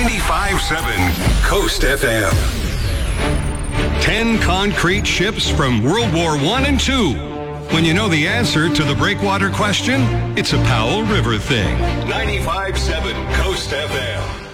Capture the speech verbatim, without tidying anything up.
ninety-five seven Coast F M. Ten concrete ships from World War One and Two. When you know the answer to the breakwater question, it's a Powell River thing. ninety-five seven Coast F M.